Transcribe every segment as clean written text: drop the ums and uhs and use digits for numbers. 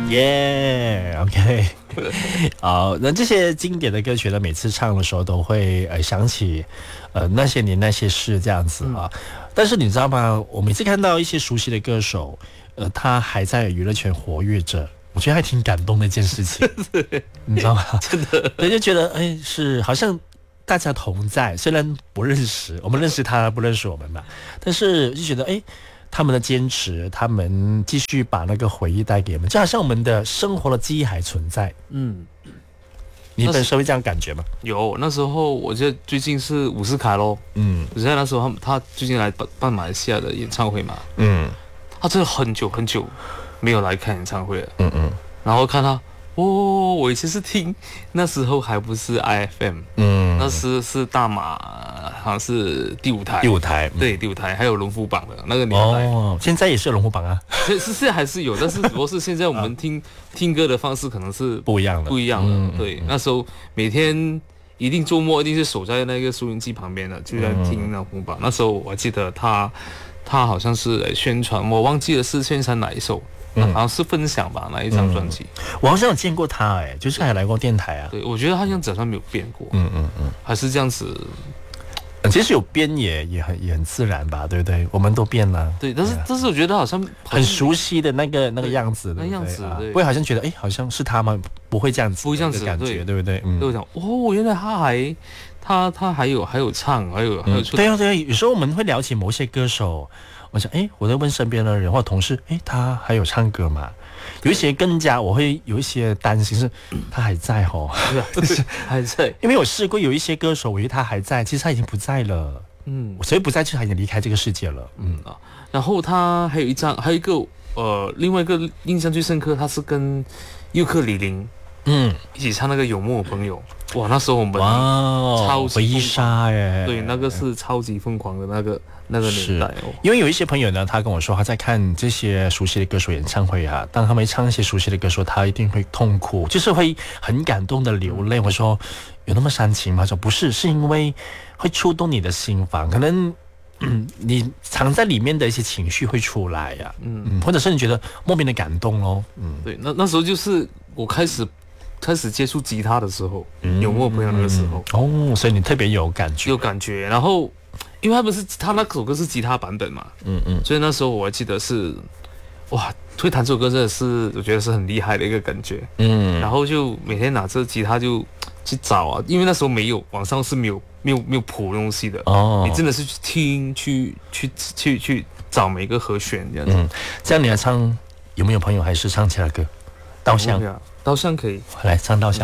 耶、OK 好，那这些经典的歌曲呢，每次唱的时候都会想起那些年那些事这样子啊。但是你知道吗？我每次看到一些熟悉的歌手，他还在娱乐圈活跃着，我觉得还挺感动的一件事情，你知道吗？ 真的， 对，就觉得是好像大家同在，虽然不认识，我们认识他，不认识我们嘛，但是就觉得他们的坚持，他们继续把那个回忆带给我们，就好像我们的生活的记忆还存在。你本身会这样感觉吗？ 有，那时候我记得最近是伍思凯咯，我记得那时候他最近来办马来西亚的演唱会嘛，他真的很久很久没有来看演唱会了，然后看他，我以前是听，那时候还不是 IFM，那是大马，好像是第五台，对，第五台，还有龙虎榜的那个年代。 现在也是有龙虎榜啊， 现在还是有，但是只不过是现在我们听歌的方式可能是不一样的。 对，那时候每天一定周末一定是守在那个收音机旁边的，就在听龙虎榜。那时候我还记得他好像是宣传，我忘记了是宣传哪一首。好像是分享吧，那一张专辑， 我好像有见过他，就是还来过电台啊。 对，我觉得他像整张没有变过，还是这样子。 其实有变也很自然吧，对不对？我们都变了。 对，但是我觉得好像很熟悉的那个样子， 那样子，对， 不会好像觉得好像是他吗？不会这样子， 不会这样子的感觉，对不对？ 就讲原来他还有唱，还有出。 对啊，有时候我们会聊起某些歌手。我想，我在问身边的人或同事，他还有唱歌吗？有一些更加，我会有一些担心，是他还在还在， 因为我试过有一些歌手，我以为他还在，其实他已经不在了，所以不在，其实他已经离开这个世界了， 然后他还有一个另外一个印象最深刻，他是跟尤克里林，一起唱那个有梦的朋友。哇，那时候我们超级回忆杀对，那个是超级疯狂的那个年代因为有一些朋友呢，他跟我说他在看这些熟悉的歌手演唱会啊，当他们唱一些熟悉的歌手，他一定会痛哭，就是会很感动的流泪。我说有那么煽情吗？他说不是，是因为会触动你的心房，可能你藏在里面的一些情绪会出来呀，或者是你觉得莫名的感动哦， 对，那时候就是我开始接触吉他的时候，有没有朋友那个时候所以你特别有感觉，然后因为他那首歌是吉他版本嘛，所以那时候我还记得是，哇，会弹这首歌真的是我觉得是很厉害的一个感觉，然后就每天拿着吉他就去找啊，因为那时候网上是没有谱东西的，你真的是去听去找每个和弦这样子， 这样你来唱有没有朋友还是唱其他歌？ 稻香可以， 来唱稻香。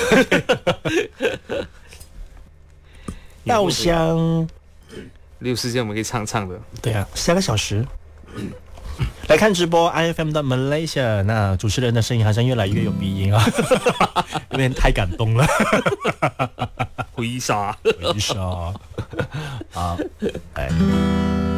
稻香 6时间我们可以唱的。 对啊，下个小时。来看直播 IFM 的 Malaysia， 那主持人的声音好像越来越有鼻音啊，有点太感动了。 回忆杀， 好，来。